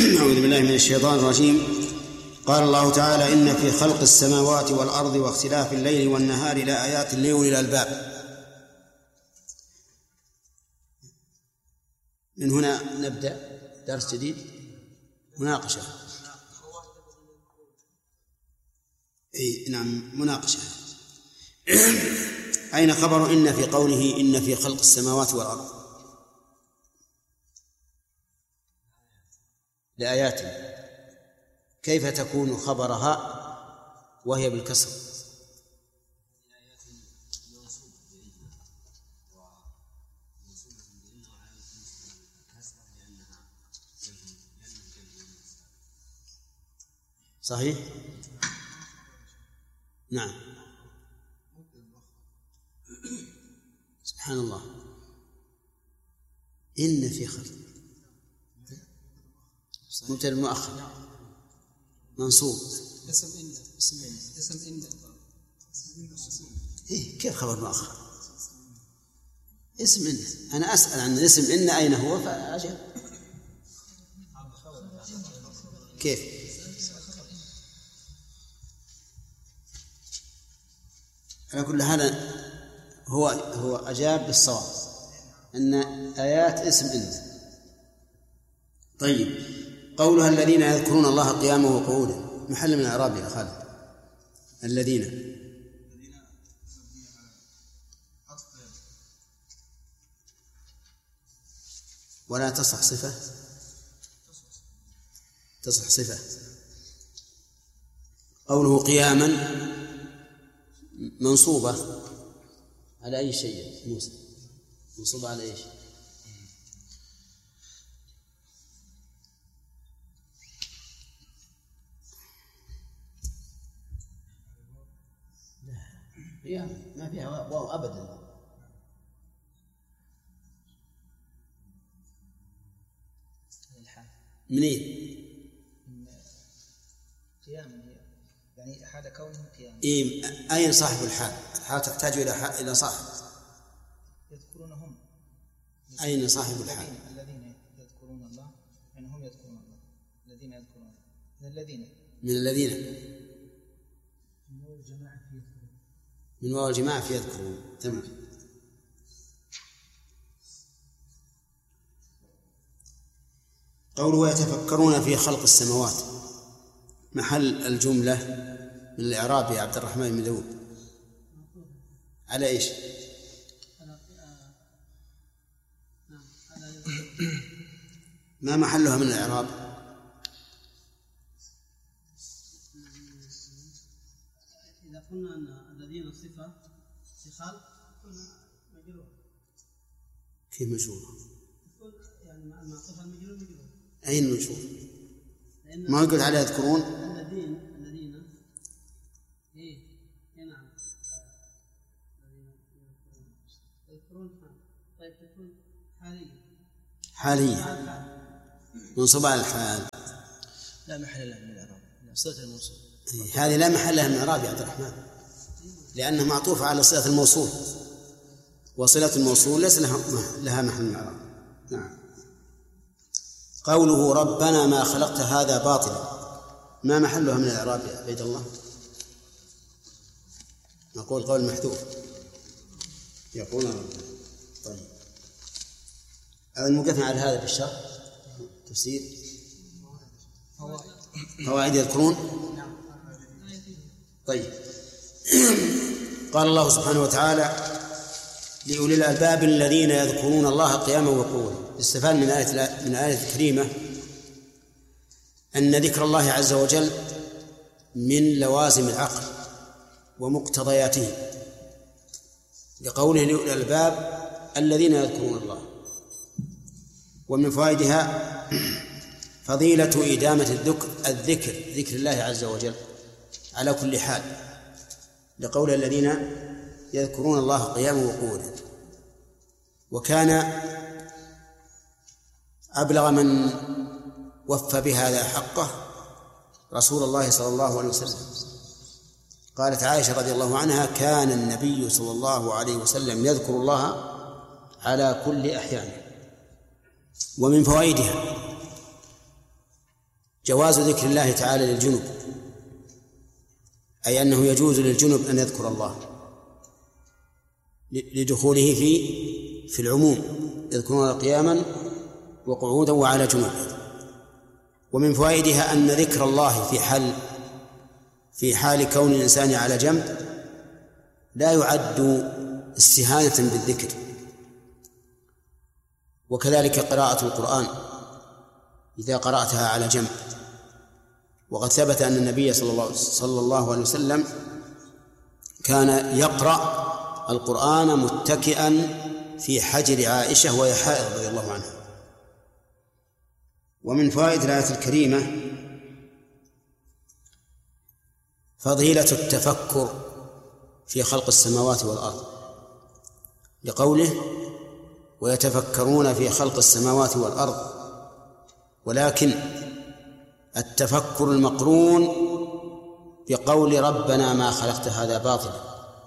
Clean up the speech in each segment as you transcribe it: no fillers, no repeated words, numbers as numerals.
أعوذ بالله من الشيطان الرجيم. قال الله تعالى: إن في خلق السماوات والأرض واختلاف الليل والنهار لآيات لأولي الألباب. من هنا نبدأ درس جديد، مناقشة. نعم، مناقشة. أين خبر إن في قوله إن في خلق السماوات والأرض لآيات؟ كيف تكون خبرها وهي بالكسر؟ صحيح؟ نعم. سبحان الله. إن في خلق مبتدأ مؤخر منصوب. اسم إن كيف خبر مؤخر؟ اسم إن. أنا أسأل عن اسم إن أين هو فأجل. كيف؟ على كل حال هو أجاب بالصواب أن آيات اسم إن. طيب، قولها الذين يذكرون الله قياما وقعودا محل من الإعراب يا خالد. الذين ولا تصح صفة، تصح صفة. قوله قياما منصوبة على أي شيء موسى؟ منصوبة على أي شيء؟ ما فيها واو أبدا. منين؟ قيام يعني حال كونه قيام. أين صاحب الحال؟ الحال تحتاج إلى صاحب. يذكرونهم. أين صاحب الحال؟ الذين يذكرون الله، يعني هم يذكرون الله. الذين يذكرون الله. من الذين من واو الجماعة في يذكرون. تمام. قوله يتفكرون في خلق السماوات محل الجملة من الإعراب يا عبد الرحمن بن داود على إيش؟ ما محلها من الإعراب؟ إذا قلنا أن الذين صفة في خلق مجرور. كيف مجرور؟ يعني المعطوف المجرور مجرور. أين مجرور؟ ما قلت عليه يذكرون؟ الذين نعم. يذكرون. طيب تكون حاليا منصوب على الحال، لا محل لها من الإعراب، صلة الموصول. هذه لا محل لها من الإعراب يا عبد الرحمن، لأنها معطوفة على صلة الموصول، وصلة الموصول ليس لها محل من الإعراب. نعم. قوله ربنا ما خلقت هذا باطلا ما محلها من الإعراب يا عبيد الله؟ نقول قول محذوف. يقول ربنا. طيب، هذا المقدم على هذا بالشرح تفسير فوائد يذكرون. طيب، قال الله سبحانه وتعالى لأولي الألباب الذين يذكرون الله قياما وقعودا. استفاد من الآية الكريمة أن ذكر الله عز وجل من لوازم العقل ومقتضياته، لقوله لأولي الألباب الذين يذكرون الله. ومن فوائدها فضيلة إدامة ذكر الله عز وجل على كل حال، لقول الذين يذكرون الله قياما وقعودا. وكان أبلغ من وفى بهذا حقه رسول الله صلى الله عليه وسلم. قالت عائشة رضي الله عنها: كان النبي صلى الله عليه وسلم يذكر الله على كل أحيانه. ومن فوائدها جواز ذكر الله تعالى للجنب، أي أنه يجوز للجنب أن يذكر الله لدخوله في العموم، يذكرون قياما وقعودا وعلى جنوب. ومن فوائدها أن ذكر الله في حال كون الإنسان على جنب لا يعد استهانة بالذكر. وكذلك قراءة القرآن إذا قرأتها على جنب، وقد ثبت أن النبي صلى الله عليه وسلم كان يقرأ القرآن متكئا في حجر عائشة وهي حائض رضي الله عنها. ومن فوائد الآية الكريمة فضيلة التفكر في خلق السماوات والأرض، لقوله ويتفكرون في خلق السماوات والأرض، ولكن التفكر المقرون بقول ربنا ما خلقت هذا باطلا،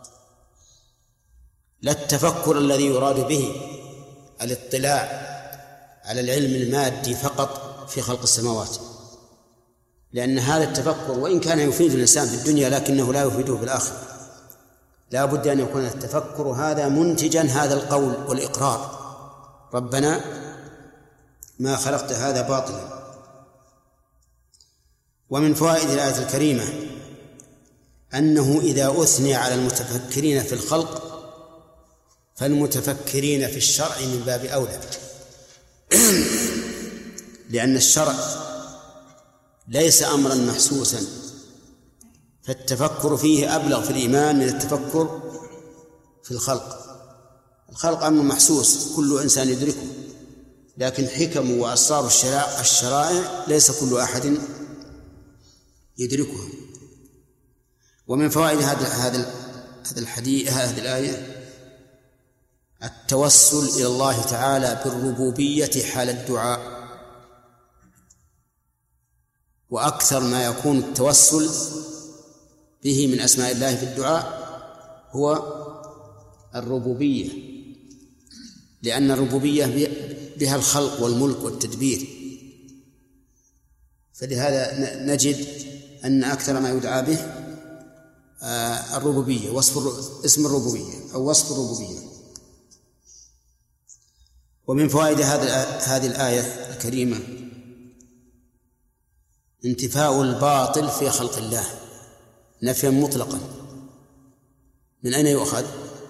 لا التفكر الذي يراد به الاطلاع على العلم المادي فقط في خلق السماوات، لأن هذا التفكر وإن كان يفيد الإنسان في الدنيا لكنه لا يفيده في الآخرة. لا بد أن يكون التفكر هذا منتجا هذا القول والإقرار ربنا ما خلقت هذا باطلا. ومن فوائد الآية الكريمة أنه إذا أثني على المتفكرين في الخلق فالمتفكرين في الشرع من باب أولى، لأن الشرع ليس أمرا محسوسا، فالتفكر فيه أبلغ في الإيمان من التفكر في الخلق. الخلق أمر محسوس كل إنسان يدركه، لكن حكم وأسرار الشرائع ليس كل أحد يدركها. ومن فوائد هذه الآية التوسل إلى الله تعالى بالربوبية حال الدعاء، وأكثر ما يكون التوسل به من أسماء الله في الدعاء هو الربوبية، لأن الربوبية بها الخلق والملك والتدبير، فلهذا نجد أن أكثر ما يدعى به الربوبية، اسم الربوبية أو وصف الربوبية. ومن فوائد هذه الآية الكريمة انتفاء الباطل في خلق الله نفيا مطلقا. من أين يؤخذ؟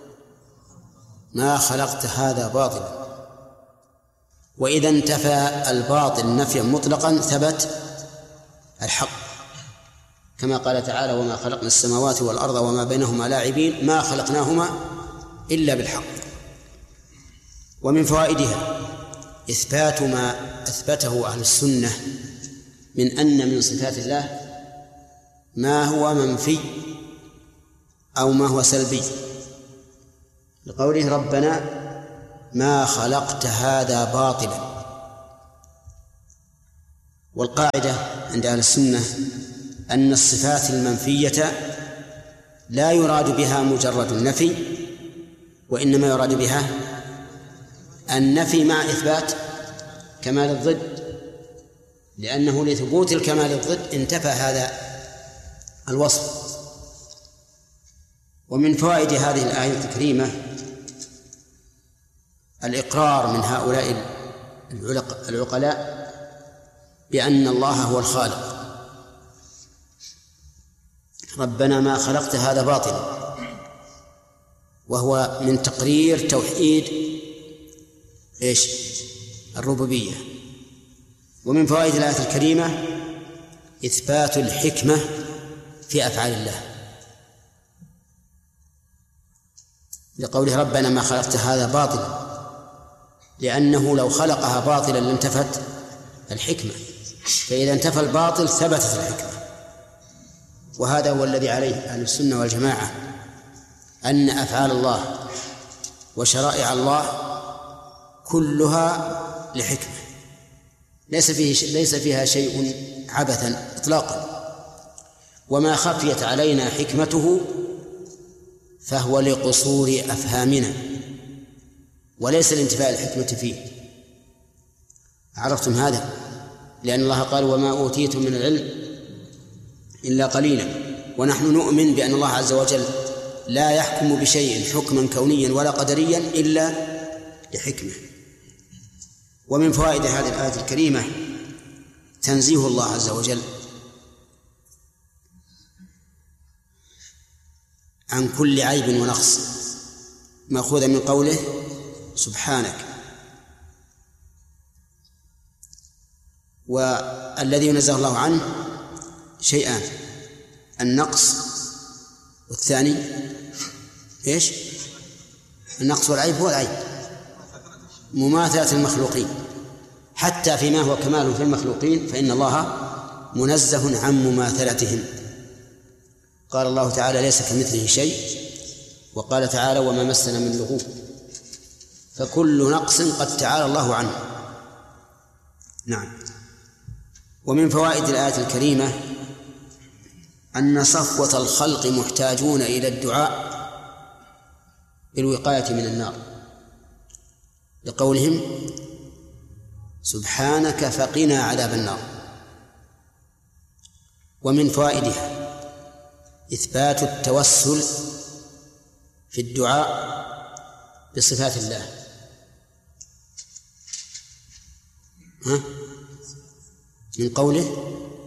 ما خلقت هذا باطلا. وإذا انتفى الباطل نفيا مطلقا ثبت الحق، كما قال تعالى وما خلقنا السماوات والأرض وما بينهما لاعبين ما خلقناهما إلا بالحق. ومن فوائدها إثبات ما أثبته أهل السنة من أن من صفات الله ما هو منفي أو ما هو سلبي، لقوله ربنا ما خلقت هذا باطلا. والقاعدة عند أهل السنة أن الصفات المنفية لا يراد بها مجرد النفي، وإنما يراد بها النفي مع إثبات كمال الضد، لأنه لثبوت الكمال الضد انتفى هذا الوصف. ومن فوائد هذه الآية الكريمة الإقرار من هؤلاء العقلاء بأن الله هو الخالق. ربنا ما خلقت هذا باطلا، وهو من تقرير توحيد الربوبية. ومن فوائد الآية الكريمة إثبات الحكمة في أفعال الله، لقوله ربنا ما خلقت هذا باطلا، لأنه لو خلقها باطلا لانتفت الحكمة، فإذا انتفى الباطل ثبتت الحكمة. وهذا هو الذي عليه أهل السنة والجماعة، أن أفعال الله وشرائع الله كلها لحكمة، ليس فيها شيء عبثا إطلاقا. وما خفيت علينا حكمته فهو لقصور أفهامنا وليس لانتفاء الحكمة فيه. عرفتم هذا؟ لأن الله قال وما أوتيتم من العلم إلا قليلا. ونحن نؤمن بأن الله عز وجل لا يحكم بشيء حكما كونيا ولا قدريا إلا لحكمة. ومن فوائد هذه الآية الكريمة تنزيه الله عز وجل عن كل عيب ونقص، مأخوذا من قوله سبحانك. والذي ينزه الله عنه شيئان: النقص، والثاني إيش؟ النقص والعيب هو العيب، مماثلة المخلوقين. حتى فيما هو كمال في المخلوقين فإن الله منزه عن مماثلتهم. قال الله تعالى ليس كمثله شيء، وقال تعالى وما مسنا من لغوب. فكل نقص قد تعالى الله عنه. نعم. ومن فوائد الآية الكريمة أن صفوة الخلق محتاجون إلى الدعاء بالوقاية من النار، لقولهم سبحانك فقنا عذاب النار. ومن فوائدها إثبات التوسل في الدعاء بصفات الله. من قوله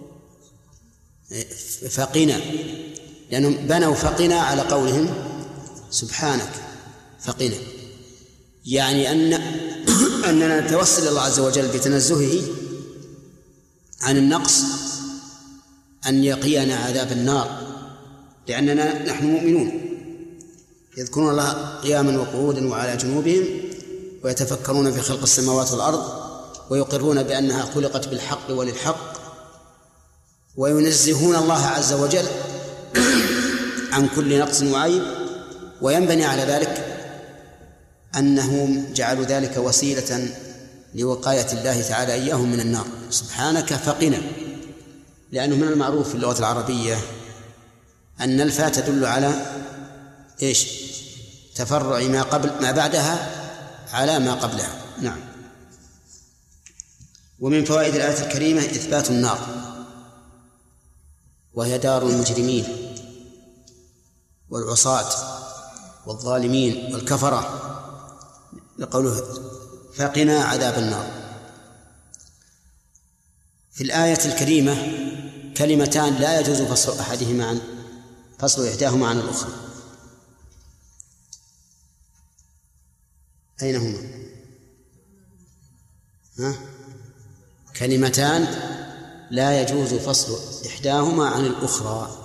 فقنا، لأنهم بنوا فقنا على قولهم سبحانك فقنا، يعني أننا نتوسل إلى الله عز وجل بتنزهه عن النقص أن يقينا عذاب النار، لأننا نحن مؤمنون يذكرون الله قياما وقعودا وعلى جنوبهم ويتفكرون في خلق السماوات والأرض ويقرون بأنها خلقت بالحق وللحق، وينزهون الله عز وجل عن كل نقص وعيب. وينبني على ذلك أنهم جعلوا ذلك وسيلة لوقاية الله تعالى إياهم من النار. سبحانك فقنا، لأنه من المعروف في اللغة العربية أن الفاء تدل على إيش؟ تفرع ما بعدها على ما قبلها. نعم. ومن فوائد الآية الكريمة إثبات النار، وهي دار المجرمين والعصاة والظالمين والكفرة، لقوله فقنا عذاب النار. في الآية الكريمة كلمتان لا يجوز فصل إحداهما عن الأخرى. أين هما؟ كلمتان لا يجوز فصل إحداهما عن الأخرى.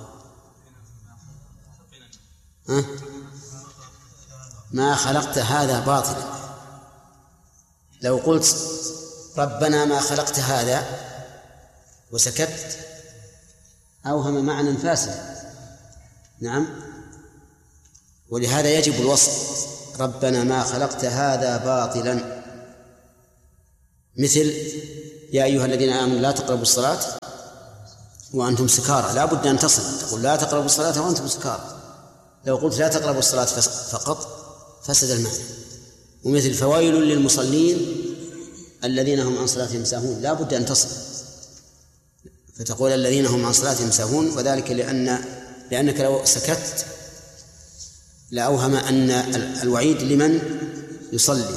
ما خلقت هذا باطلا. لو قلت ربنا ما خلقت هذا وسكت أوهم معنى فاسد. نعم. ولهذا يجب الوصف: ربنا ما خلقت هذا باطلا. مثل يا أيها الذين آمنوا لا تقربوا الصلاة وأنتم سكارى، لا بد أن تصل، تقول لا تقربوا الصلاة وأنتم سكارى. لو قلت لا تقربوا الصلاة فقط فسد المعنى. ومثل فويل للمصلين الذين هم عن صلاتهم ساهون، لا بد أن تصل، فتقول الذين هم عن صلاتهم ساهون، وذلك لأنك لو سكت لأوهم أن الوعيد لمن يصلي.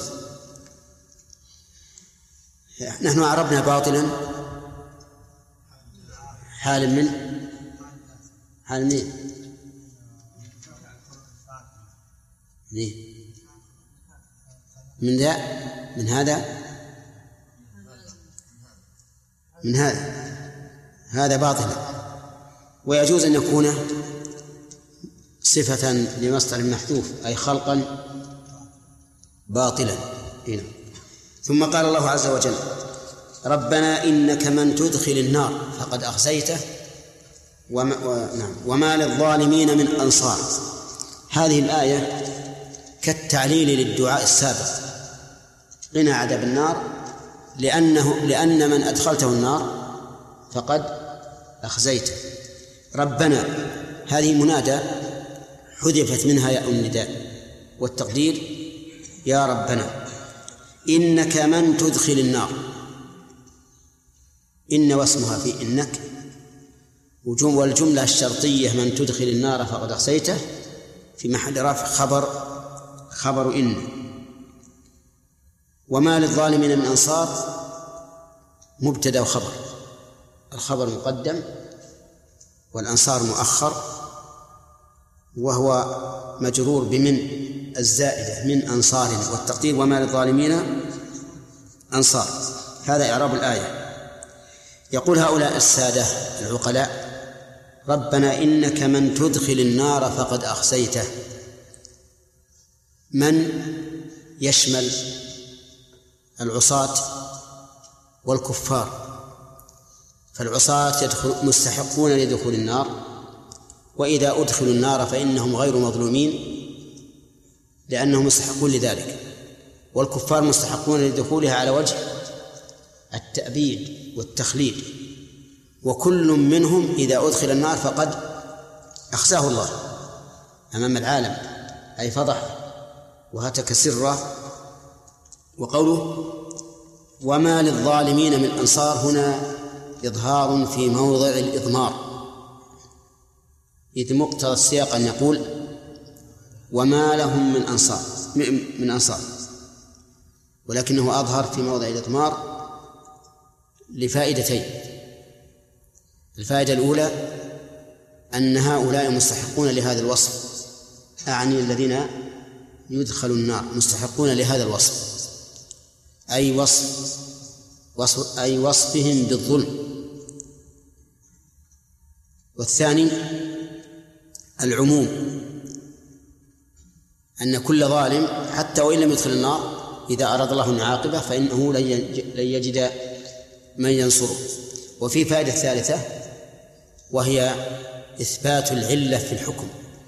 نحن عربنا باطلا حال من هذا باطلا. ويجوز أن يكون صفة لمصدر محذوف، أي خلقا باطلا. هنا. ثم قال الله عز وجل ربنا إنك من تدخل النار فقد أخزيته وما للظالمين من أنصار. هذه الآية كالتعليل للدعاء السابق: قنا عذاب النار، لأن من أدخلته النار فقد أخزيته. ربنا هذه منادى حذفت منها ياء النداء، والتقدير يا ربنا إنك من تدخل النار. إن واسمها في إنك، والجملة الشرطية من تدخل النار فقد أخزيته في محل رفع خبر إن. وما للظالمين من أنصار مبتدأ وخبر، الخبر مقدم والأنصار مؤخر، وهو مجرور بمن الزائدة من أنصار، والتقدير وما للظالمين أنصار. هذا إعراب الآية. يقول هؤلاء السادة العقلاء: ربنا إنك من تدخل النار فقد أخزيته. من يشمل العصاة والكفار، فالعصاة مستحقون لدخول النار، وإذا أدخلوا النار فإنهم غير مظلومين لأنهم مستحقون لذلك، والكفار مستحقون لدخولها على وجه التأبيد والتخليد، وكل منهم إذا أدخل النار فقد أخزاه الله أمام العالم، أي فضح وهتك سره. وقوله وما للظالمين من أنصار هنا إظهار في موضع الإضمار، إذ مقتضى السياق أن يقول وما لهم من أنصار، ولكنه أظهر في موضع الإضمار لفائدتين. الفائدة الأولى أن هؤلاء مستحقون لهذا الوصف، أعني الذين يدخلوا النار مستحقون لهذا الوصف، أي وصفهم بالظلم. والثاني العموم، أن كل ظالم حتى وإن لم يدخل النار إذا أراد الله أن يعاقبه فإنه لن يجد من ينصره. وفي فائدة ثالثة وهي إثبات العلة في الحكم.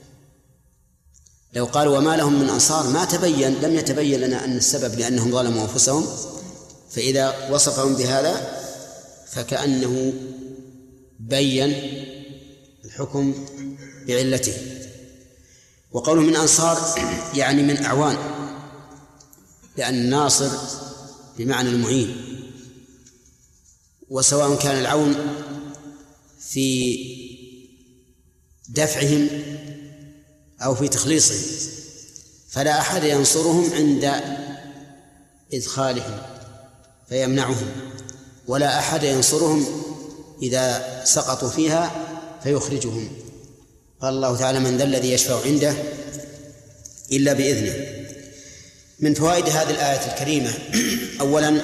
لو قالوا وما لهم من أنصار لم يتبين لنا أن السبب لأنهم ظلموا أنفسهم، فإذا وصفهم بهذا فكأنه بين الحكم بعلته. وقوله من أنصار يعني من أعوان، لأن الناصر بمعنى المعين، وسواء كان العون في دفعهم أو في تخليصهم، فلا أحد ينصرهم عند إدخالهم فيمنعهم، ولا أحد ينصرهم إذا سقطوا فيها فيخرجهم. قال الله تعالى من ذا الذي يشفع عنده إلا بإذنه. من فوائد هذه الآية الكريمة أولا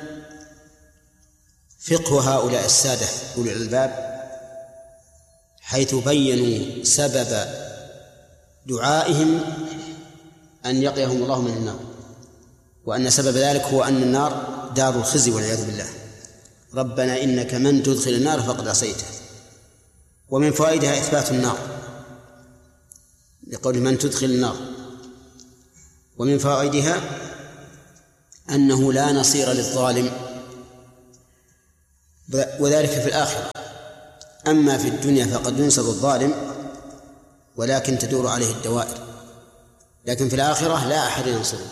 فقه هؤلاء السادة أولي الألباب، حيث بينوا سبب دعائهم أن يقيهم الله من النار، وأن سبب ذلك هو أن النار دار الخزي والعياذ بالله. ربنا إنك من تدخل النار فقد عصيته. ومن فوائدها إثبات النار لقول من تدخل النار. ومن فوائدها أنه لا نصير للظالم، وذلك في الآخرة. أما في الدنيا فقد ينصر الظالم ولكن تدور عليه الدوائر، لكن في الآخرة لا أحد ينصره.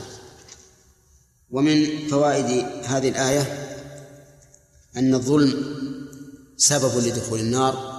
ومن فوائد هذه الآية أن الظلم سبب لدخول النار،